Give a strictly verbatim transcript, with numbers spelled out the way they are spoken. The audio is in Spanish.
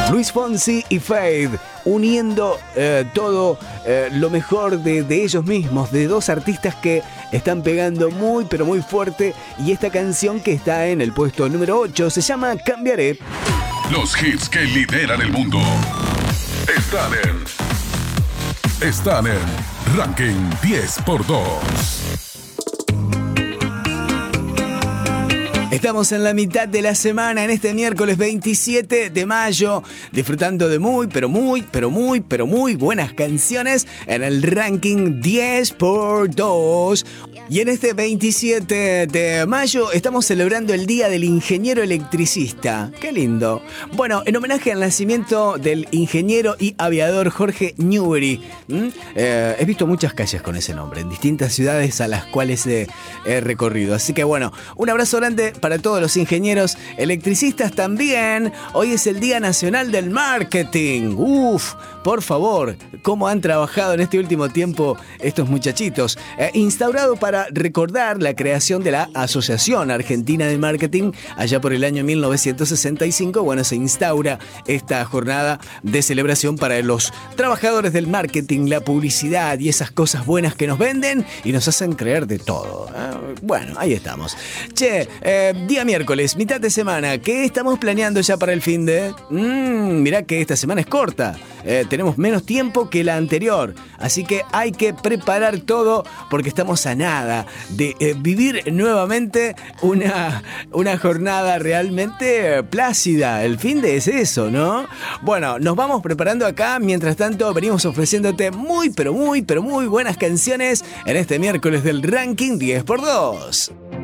Luis Fonsi y Feid, uniendo eh, todo eh, lo mejor de, de ellos mismos, de dos artistas que están pegando muy pero muy fuerte, y esta canción que está en el puesto número ocho se llama Cambiaré. Los hits que lideran el mundo están en están en Ranking diez por dos. Estamos en la mitad de la semana, en este miércoles veintisiete de mayo, disfrutando de muy, pero muy, pero muy, pero muy buenas canciones en el ranking diez por dos. Y en este veintisiete de mayo estamos celebrando el Día del Ingeniero Electricista. ¡Qué lindo! Bueno, en homenaje al nacimiento del ingeniero y aviador Jorge Newbery. ¿Mm? Eh, he visto muchas calles con ese nombre en distintas ciudades a las cuales he, he recorrido. Así que bueno, un abrazo grande para todos los ingenieros electricistas también. Hoy es el Día Nacional del Marketing. Uf, por favor, cómo han trabajado en este último tiempo estos muchachitos. Eh, instaurado para recordar la creación de la Asociación Argentina de Marketing allá por el año mil novecientos sesenta y cinco, bueno, se instaura esta jornada de celebración para los trabajadores del marketing, la publicidad y esas cosas buenas que nos venden y nos hacen creer de todo. Eh, bueno, ahí estamos. Che, eh, día miércoles, mitad de semana, ¿qué estamos planeando ya para el fin de? Mmm, mirá que esta semana es corta. Eh, tenemos menos tiempo que la anterior, así que hay que preparar todo porque estamos a nada de eh, vivir nuevamente una, una jornada realmente plácida. El fin de es eso, ¿no? Bueno, nos vamos preparando acá. Mientras tanto, venimos ofreciéndote muy, pero muy, pero muy buenas canciones en este miércoles del ranking diez por dos.